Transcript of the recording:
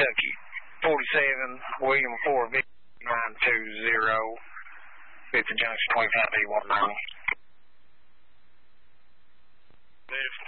Kentucky. 47 William 4 Vic 920. It's a junction 25D 190. Native